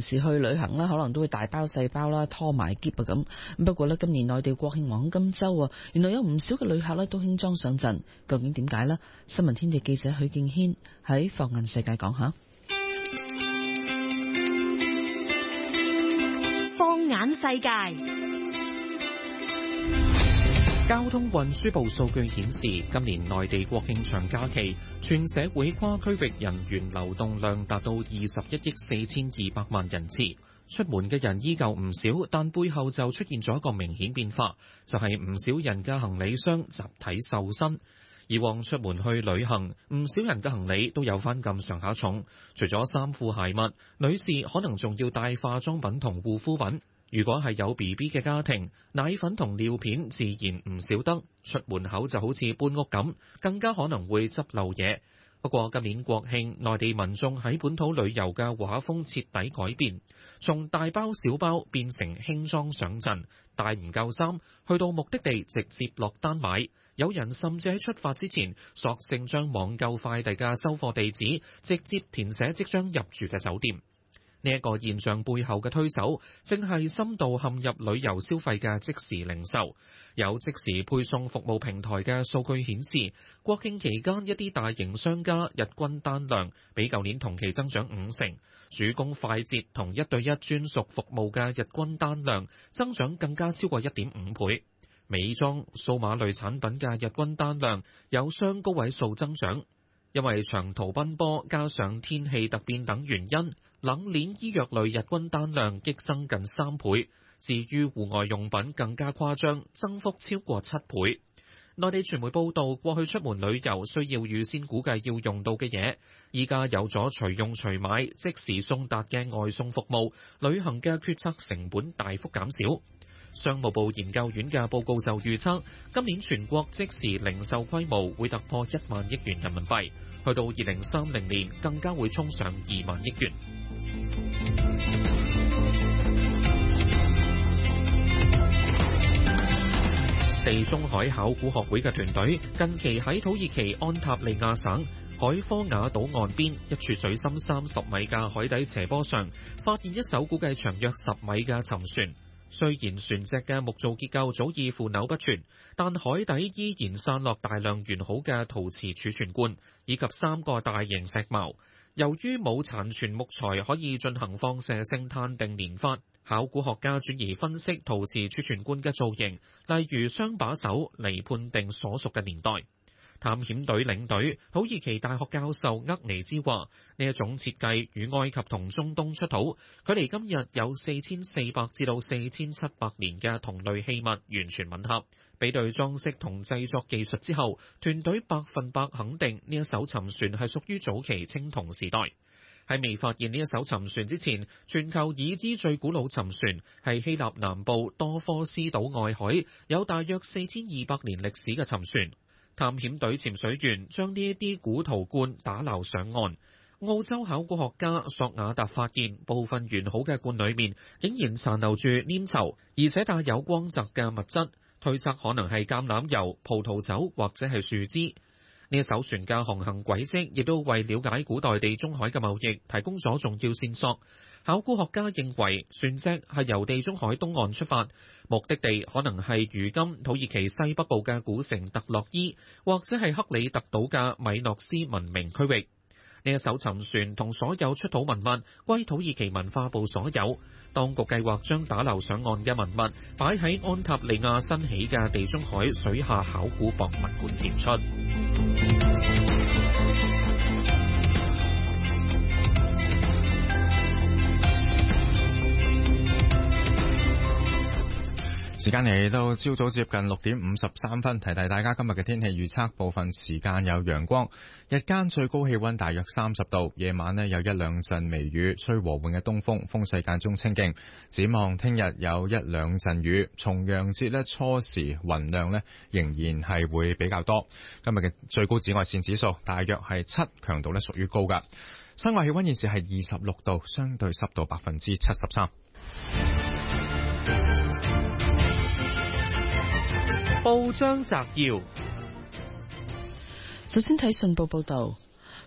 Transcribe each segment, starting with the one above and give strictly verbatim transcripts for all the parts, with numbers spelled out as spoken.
時去旅行啦，可能都會大包細包啦，拖埋篋啊咁。不過呢，今年內地國慶黃金週啊，原來有唔少嘅旅客呢都輕裝上陣，究竟點解呢？新聞天地記者許敬軒喺放眼世界講下。 放眼世界。 交通運輸部數據顯示，今年內地國慶長假期，全社會跨區域人員流動量達到二十一億四千二百萬人次。出門嘅人依舊唔少，但背後就出現咗一個明顯變化，就係唔少人嘅行李箱集體瘦身。以往出門去旅行，唔少人嘅行李都有翻咁上下重，除咗衫褲鞋襪，女士可能仲要帶化妝品同護膚品。如果係有 B B 嘅家庭，奶粉同尿片自然唔少得，出門口就好似搬屋咁，更加可能會執漏嘢。不過今年國慶，內地民眾喺本土旅遊嘅畫風徹底改變，從大包小包變成輕裝上陣，帶唔夠衫，去到目的地直接落單買。有人甚至喺出發之前，索性將網購快遞嘅收貨地址直接填寫即將入住嘅酒店。呢一個現象背後嘅推手，正係深度陷入旅遊消費嘅即時零售。有即時配送服務平台嘅數據顯示，國慶期間一啲大型商家日均單量比舊年同期增長五成，主攻快捷同一對一專屬服務嘅日均單量增長更加超過一點五倍。美妝、數碼類產品嘅日均單量有雙高位數增長。因為長途奔波加上天氣突變等原因，冷鏈醫藥類日均單量激增近三倍。至於戶外用品更加誇張，增幅超過七倍。內地傳媒報道，過去出門旅遊需要預先估計要用到嘅嘢，依家有咗隨用隨買、即時送達嘅外送服務，旅行嘅決策成本大幅減少。商務部研究院嘅報告就預測，今年全國即時零售規模會突破一萬億元人民幣，去到二零三零年更加會衝上二萬億元。地中海考古學會嘅團隊近期喺土耳其安塔利亞省海科雅島岸邊一處水深三十米嘅海底斜坡上，發現一艘估計長約十米嘅沉船。雖然船隻嘅木造結構早已腐朽不全，但海底依然散落大量完好嘅陶瓷儲存罐，以及三個大型石矛。由於冇殘存木材可以進行放射性碳定年法，考古學家轉而分析陶瓷儲存罐嘅造型，例如雙把手嚟判定所屬嘅年代。探險隊領隊土耳其大學教授厄尼茲話：呢一種設計與埃及同中東出土，距離今日有四千四百至到四千七百年嘅同類器物完全吻合。比對裝飾同製作技術之後，團隊百分百肯定呢一艘沉船係屬於早期青銅時代。喺未發現呢一艘沉船之前，全球已知最古老沉船係希臘南部多科斯島外海，有大約四千二百年歷史嘅沉船。探險隊潛水員將呢一啲古陶罐打撈上岸。澳洲考古學家索瓦達發現部分完好嘅罐裏面竟然殘留住黏稠，而且帶有光澤嘅物質，推測可能係橄欖油、葡萄酒或者係樹枝。呢一艘船嘅航行軌跡亦都為了解古代地中海嘅貿易提供咗重要線索。考古學家認為船隻係由地中海東岸出發，目的地可能係如今土耳其西北部嘅古城特洛伊，或者係克里特島嘅米諾斯文明區域。呢一艘沉船同所有出土文物歸土耳其文化部所有，當局計劃將打撈上岸嘅文物擺喺安塔利亞新起嘅地中海水下考古博物館展出。 時間嚟到朝早接近六點五十三分，提提大家今日嘅天氣預測，部分時間有陽光，日間最高氣溫大約三十度，夜晚呢有一兩陣微雨，吹和緩嘅東風，風勢間中清勁。展望聽日有一兩陣雨，重陽節呢初時雲量呢仍然係會比較多。今日嘅最高紫外線指數大約係七，強度呢屬於高噶。室外氣溫現時係二十六度，相對濕度百分之七十三。 報章摘要， 首先睇信報報道，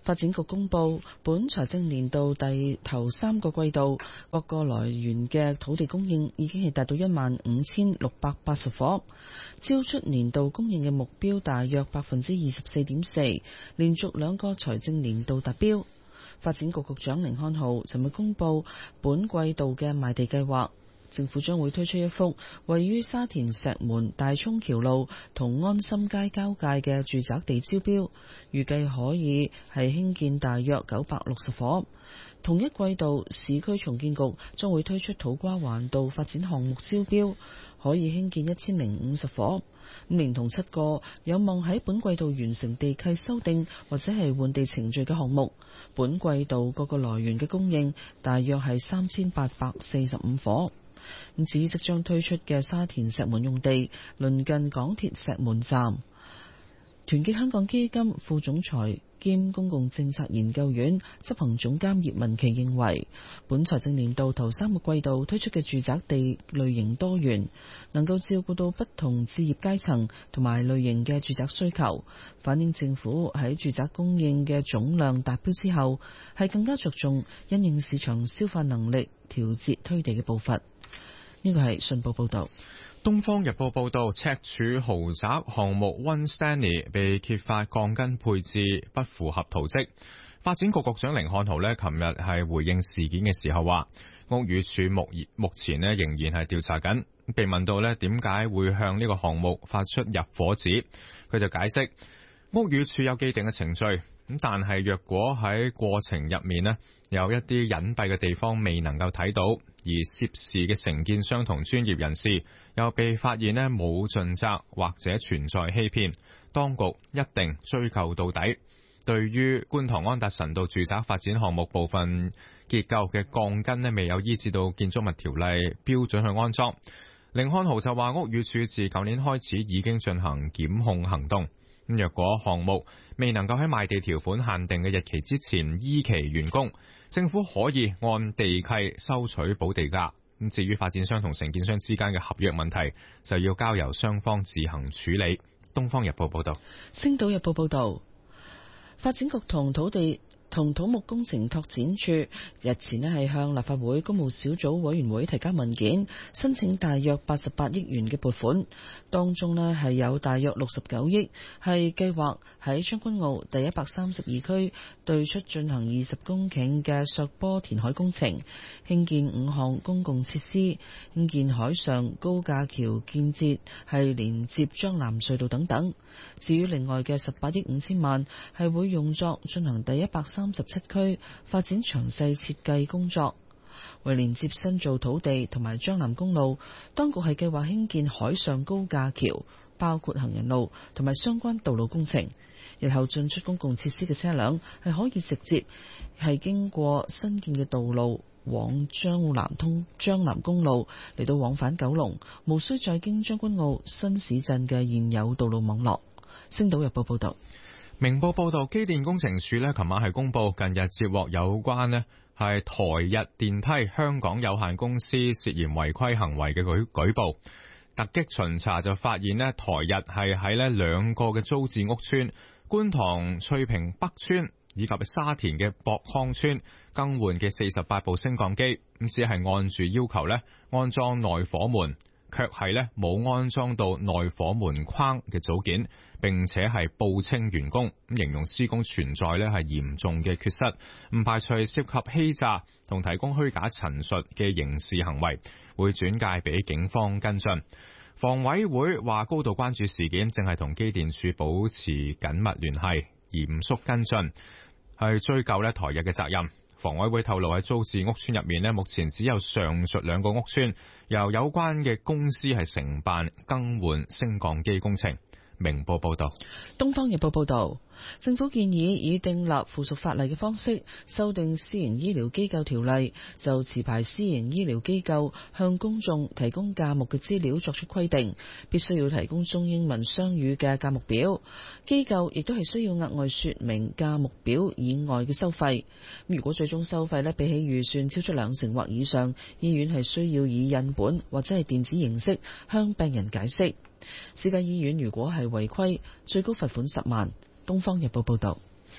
發展局公布，本財政年度第頭三個季度各個來源嘅土地供應已經係達到一萬五千六百八十伙，超出年度供應嘅目標大約百分之二十四點四，連續兩個財政年度達標。發展局局長甯漢豪尋日公布本季度嘅賣地計劃。政府將會推出一幅位於沙田石門大涌橋路同安心街交界嘅住宅地招標，預計可以係興建大約九百六十伙。同一季度，市區重建局將會推出土瓜灣道發展項目招標，可以興建一千零五十伙。咁連同七個有望喺本季度完成地契修訂或者係換地程序嘅項目，本季度各個來源嘅供應大約係三千八百四十五伙。咁至於即將推出嘅沙田石門用地，鄰近港鐵石門站。團結香港基金副總裁兼公共政策研究院執行總監葉文琪認為，本財政年度頭三個季度推出嘅住宅地類型多元，能夠照顧到不同置業階層同埋類型嘅住宅需求，反映政府喺住宅供應嘅總量達標之後，係更加着重因應市場消化能力調節推地嘅步伐。呢個係信報報導。 東方日報報導，赤柱豪宅項目 One Stanley 被揭發鋼筋配置不符合圖則。發展局局長甯漢豪呢，琴日係回應事件嘅時候話，屋宇署目目前呢仍然係調查緊。被問到呢點解會向呢個項目發出入伙紙，佢就解釋屋宇署有既定嘅程序，咁但係若果喺過程入面呢有一啲隱蔽嘅地方未能夠睇到，而涉事嘅承建商同專業人士又被發現呢冇盡責或者存在欺騙，當局一定追究到底。對於觀塘安達臣道住宅發展項目部分結構嘅鋼筋呢未有依照到建築物條例標準去安裝，甯漢豪就話屋宇署自舊年開始已經進行檢控行動。咁若果項目未能夠喺賣地條款限定嘅日期之前依期完工，政府可以按地契收取補地價。咁至於發展商同承建商之間嘅合約問題，就要交由雙方自行處理。東方日報報道。 星島日報報道，發展局同土地同土木工程拓展處日前咧係向立法會公務小組委員會提交文件，申請大約八十八億元嘅撥款，當中咧係有大約六十九億係計劃喺將軍澳第一百三十二區對出進行二十公頃嘅削坡填海工程，興建五項公共設施，興建海上高架橋建設，係連接將藍隧道等等。至於另外嘅十八億五千萬係會用作進行第一百三十七區發展詳細設計工作，為連接新造土地同埋將藍公路，當局係計劃興建海上高架橋，包括行人路同埋相關道路工程。日後進出公共設施嘅車輛係可以直接係經過新建嘅道路往將藍通將藍公路嚟到往返九龍，無需再經將軍澳新市鎮嘅現有道路網絡。星島日報報道。 明報報道，機電工程署呢琴晚係公布近日接獲有關呢係台日電梯香港有限公司涉嫌違規行為嘅舉舉報，突擊巡查就發現呢台日係喺呢兩個嘅租置屋邨觀塘翠屏北邨以及沙田嘅博康邨更換嘅四十八部升降機，咁只係按住要求呢安裝內火門，卻係呢冇安裝到內火門框嘅組件，並且係報稱完工，咁形容施工存在呢係嚴重嘅缺失，唔排除涉及欺詐同提供虛假陳述嘅刑事行為，會轉介俾警方跟進。房委會話高度關注事件，正係同機電署保持緊密聯繫，嚴肅跟進，去追究呢台日嘅責任。房委會透露喺租置屋邨入面呢，目前只有上述兩個屋邨由有關嘅公司係承辦更換升降機工程。明報報道。 東方日報報道，政府建議以訂立附屬法例嘅方式修訂私營醫療機構條例，就持牌私營醫療機構向公眾提供價目嘅資料作出規定，必須要提供中英文雙語嘅價目表。機構亦都係需要額外說明價目表以外嘅收費。如果最終收費呢比起預算超出兩成或以上，醫院係需要以印本或者係電子形式向病人解釋。私家醫院如果係違規，最高罰款十萬。東方日報報道。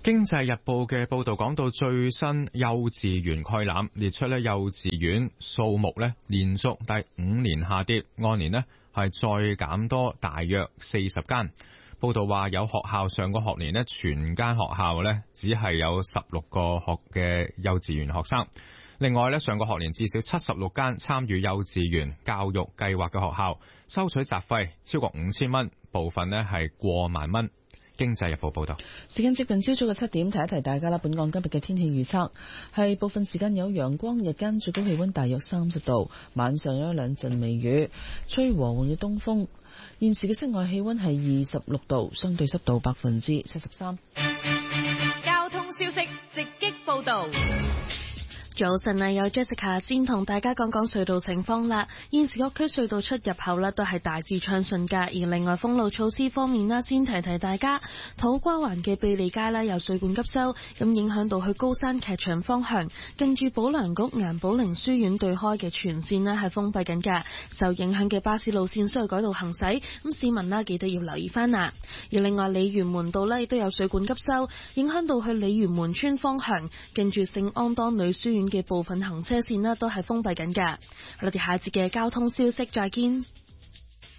經濟日報嘅報道講到最新幼稚園概覽，列出咧幼稚園數目咧連續第五年下跌，按年咧係再減多大約四十間。報道話有學校上個學年咧全間學校咧只係有十六個學嘅幼稚園學生。另外咧上個學年至少七十六間參與幼稚園教育計劃嘅學校收取雜費超過五千蚊，部分咧係過萬蚊。經濟日報報道， 時間接近朝早嘅七點，提一提大家啦。本港今日嘅天氣預測係部分時間有陽光，日間最高氣溫大約三十度，晚上有一兩陣微雨，吹和緩嘅東風。現時嘅室外氣溫係二十六度，相對濕度百分之七十三。 交通消息直擊報道。 早晨啊，有 Jessica 先同大家講講隧道情況啦。現時各區隧道出入口呢都係大致暢順噶。而另外封路措施方面啦，先提提大家，土瓜灣嘅庇利街啦有水管急修，咁影響到去高山劇場方向，近住保良局顏寶玲書院對開嘅全線呢係封閉緊噶。受影響嘅巴士路線需要改道行駛，咁市民啦記得要留意翻啦。而另外鯉魚門道呢亦都有水管急修，影響到去鯉魚門村方向，近住聖安當女書院嘅部分行車線呢都係封閉緊㗎。我哋下節嘅交通消息再見。